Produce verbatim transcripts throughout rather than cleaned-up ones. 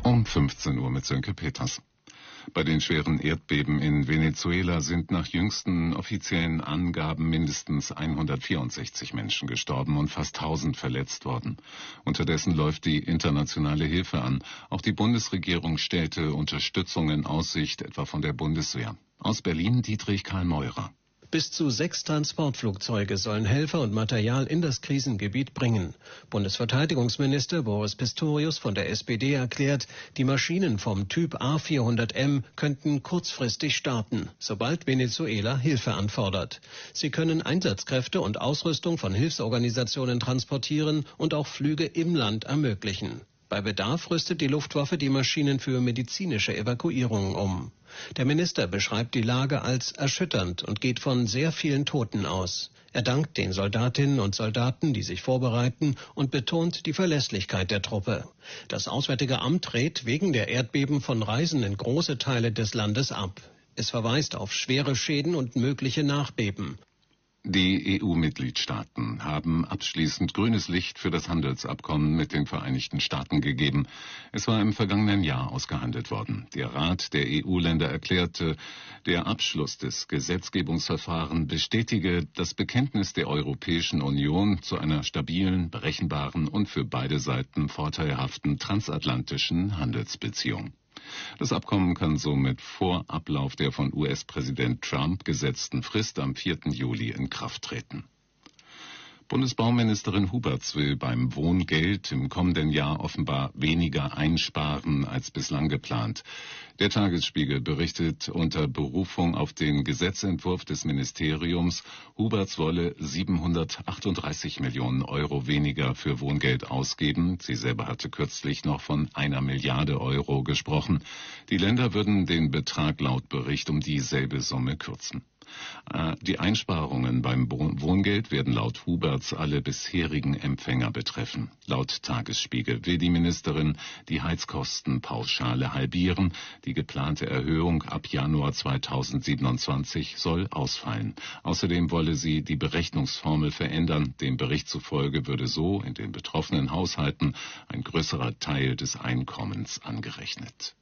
Um fünfzehn Uhr mit Sönke Peters. Bei den schweren Erdbeben in Venezuela sind nach jüngsten offiziellen Angaben mindestens hundertvierundsechzig Menschen gestorben und fast tausend verletzt worden. Unterdessen läuft die internationale Hilfe an. Auch die Bundesregierung stellte Unterstützung in Aussicht, etwa von der Bundeswehr. Aus Berlin Dietrich Karl Meurer. Bis zu sechs Transportflugzeuge sollen Helfer und Material in das Krisengebiet bringen. Bundesverteidigungsminister Boris Pistorius von der S P D erklärt, die Maschinen vom Typ A vierhundert M könnten kurzfristig starten, sobald Venezuela Hilfe anfordert. Sie können Einsatzkräfte und Ausrüstung von Hilfsorganisationen transportieren und auch Flüge im Land ermöglichen. Bei Bedarf rüstet die Luftwaffe die Maschinen für medizinische Evakuierungen um. Der Minister beschreibt die Lage als erschütternd und geht von sehr vielen Toten aus. Er dankt den Soldatinnen und Soldaten, die sich vorbereiten, und betont die Verlässlichkeit der Truppe. Das Auswärtige Amt rät wegen der Erdbeben von Reisen in große Teile des Landes ab. Es verweist auf schwere Schäden und mögliche Nachbeben. Die E U-Mitgliedstaaten haben abschließend grünes Licht für das Handelsabkommen mit den Vereinigten Staaten gegeben. Es war im vergangenen Jahr ausgehandelt worden. Der Rat der E U-Länder erklärte, der Abschluss des Gesetzgebungsverfahrens bestätige das Bekenntnis der Europäischen Union zu einer stabilen, berechenbaren und für beide Seiten vorteilhaften transatlantischen Handelsbeziehung. Das Abkommen kann somit vor Ablauf der von U S-Präsident Trump gesetzten Frist am vierten Juli in Kraft treten. Bundesbauministerin Huberts will beim Wohngeld im kommenden Jahr offenbar weniger einsparen als bislang geplant. Der Tagesspiegel berichtet unter Berufung auf den Gesetzentwurf des Ministeriums, Huberts wolle siebenhundertachtunddreißig Millionen Euro weniger für Wohngeld ausgeben. Sie selber hatte kürzlich noch von einer Milliarde Euro gesprochen. Die Länder würden den Betrag laut Bericht um dieselbe Summe kürzen. Die Einsparungen beim Wohngeld werden laut Huberts alle bisherigen Empfänger betreffen. Laut Tagesspiegel will die Ministerin die Heizkostenpauschale halbieren. Die geplante Erhöhung ab Januar zweitausendsiebenundzwanzig soll ausfallen. Außerdem wolle sie die Berechnungsformel verändern. Dem Bericht zufolge würde so in den betroffenen Haushalten ein größerer Teil des Einkommens angerechnet.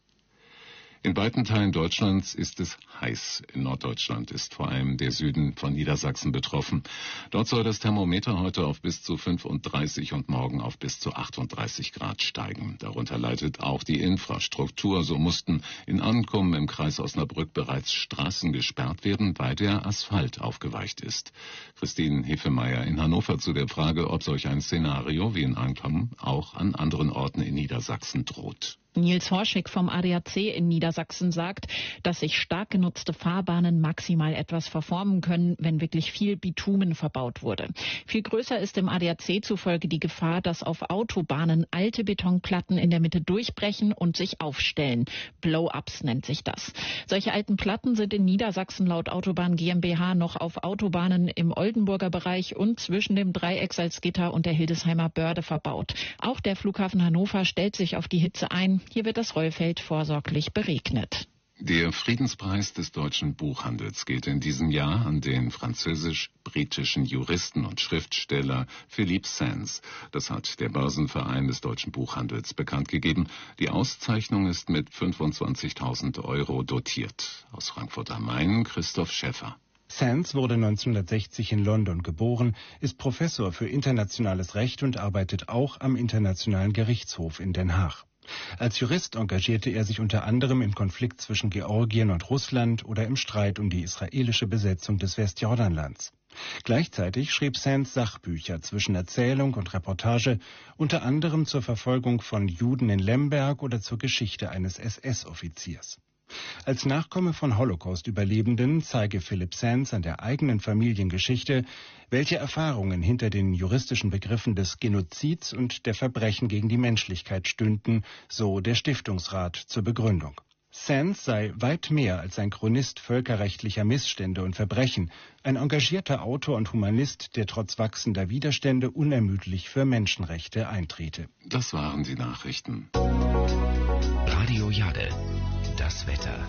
In weiten Teilen Deutschlands ist es heiß. In Norddeutschland ist vor allem der Süden von Niedersachsen betroffen. Dort soll das Thermometer heute auf bis zu fünfunddreißig und morgen auf bis zu achtunddreißig Grad steigen. Darunter leidet auch die Infrastruktur. So mussten in Ankommen im Kreis Osnabrück bereits Straßen gesperrt werden, weil der Asphalt aufgeweicht ist. Christine Hefemeyer in Hannover zu der Frage, ob solch ein Szenario wie in Ankommen auch an anderen Orten in Niedersachsen droht. Nils Horschig vom A D A C in Niedersachsen sagt, dass sich stark genutzte Fahrbahnen maximal etwas verformen können, wenn wirklich viel Bitumen verbaut wurde. Viel größer ist dem A D A C zufolge die Gefahr, dass auf Autobahnen alte Betonplatten in der Mitte durchbrechen und sich aufstellen. Blow-ups nennt sich das. Solche alten Platten sind in Niedersachsen laut Autobahn GmbH noch auf Autobahnen im Oldenburger Bereich und zwischen dem Dreieck Salzgitter und der Hildesheimer Börde verbaut. Auch der Flughafen Hannover stellt sich auf die Hitze ein. Hier wird das Rollfeld vorsorglich beregnet. Der Friedenspreis des deutschen Buchhandels geht in diesem Jahr an den französisch-britischen Juristen und Schriftsteller Philippe Sands. Das hat der Börsenverein des deutschen Buchhandels bekannt gegeben. Die Auszeichnung ist mit fünfundzwanzigtausend Euro dotiert. Aus Frankfurt am Main Christoph Schäffer. Sands wurde neunzehnhundertsechzig in London geboren, ist Professor für internationales Recht und arbeitet auch am Internationalen Gerichtshof in Den Haag. Als Jurist engagierte er sich unter anderem im Konflikt zwischen Georgien und Russland oder im Streit um die israelische Besetzung des Westjordanlands. Gleichzeitig schrieb Sands Sachbücher zwischen Erzählung und Reportage, unter anderem zur Verfolgung von Juden in Lemberg oder zur Geschichte eines S S-Offiziers. Als Nachkomme von Holocaust-Überlebenden zeige Philippe Sands an der eigenen Familiengeschichte, welche Erfahrungen hinter den juristischen Begriffen des Genozids und der Verbrechen gegen die Menschlichkeit stünden, so der Stiftungsrat zur Begründung. Sands sei weit mehr als ein Chronist völkerrechtlicher Missstände und Verbrechen, ein engagierter Autor und Humanist, der trotz wachsender Widerstände unermüdlich für Menschenrechte eintrete. Das waren die Nachrichten. Radio Jade. Das Wetter.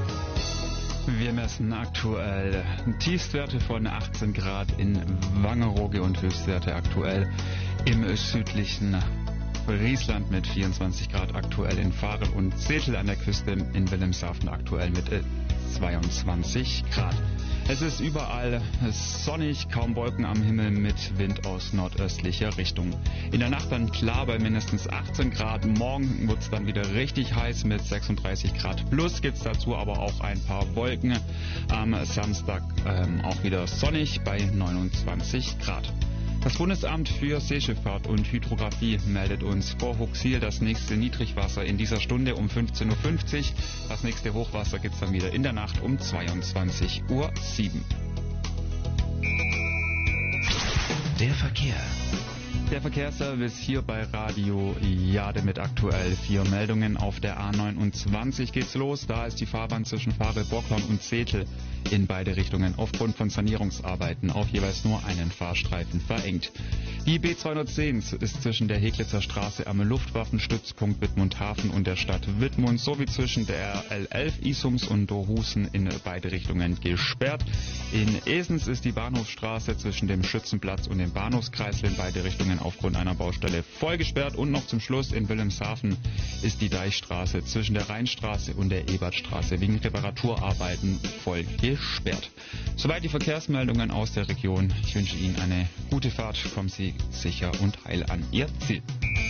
Wir messen aktuell Tiefstwerte von achtzehn Grad in Wangerooge und Höchstwerte aktuell im südlichen Friesland mit vierundzwanzig Grad aktuell in Varel und Zetel an der Küste, in Wilhelmshaven aktuell mit zweiundzwanzig Grad. Es ist überall sonnig, kaum Wolken am Himmel mit Wind aus nordöstlicher Richtung. In der Nacht dann klar bei mindestens achtzehn Grad. Morgen wird es dann wieder richtig heiß mit sechsunddreißig Grad plus. Gibt es dazu aber auch ein paar Wolken. Am Samstag ähm, auch wieder sonnig bei neunundzwanzig Grad. Das Bundesamt für Seeschifffahrt und Hydrographie meldet uns vor Huxil das nächste Niedrigwasser in dieser Stunde um fünfzehn Uhr fünfzig. Das nächste Hochwasser gibt es dann wieder in der Nacht um zweiundzwanzig Uhr sieben. Der Verkehr. Der Verkehrsservice hier bei Radio Jade mit aktuell vier Meldungen. Auf der A neunundzwanzig geht's los. Da ist die Fahrbahn zwischen Varel-Bockhorn und Zetel in beide Richtungen aufgrund von Sanierungsarbeiten auf jeweils nur einen Fahrstreifen verengt. Die B zweihundertzehn ist zwischen der Heglitzer Straße am Luftwaffenstützpunkt Wittmundhafen und der Stadt Wittmund sowie zwischen der L elf Isums und Dorhusen in beide Richtungen gesperrt. In Esens ist die Bahnhofsstraße zwischen dem Schützenplatz und dem Bahnhofskreisel in beide Richtungen aufgrund einer Baustelle voll gesperrt. Und noch zum Schluss in Wilhelmshaven ist die Deichstraße zwischen der Rheinstraße und der Ebertstraße wegen Reparaturarbeiten voll gesperrt. Soweit die Verkehrsmeldungen aus der Region. Ich wünsche Ihnen eine gute Fahrt. Kommen Sie sicher und heil an Ihr Ziel.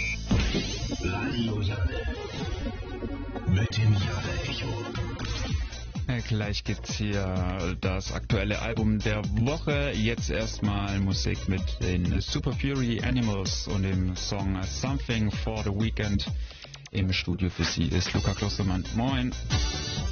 Radio Jade mit dem Jade-Echo. Gleich gibt's hier das aktuelle Album der Woche. Jetzt erstmal Musik mit den Super Fury Animals und dem Song Something for the Weekend. Im Studio für Sie ist Luca Klostermann. Moin.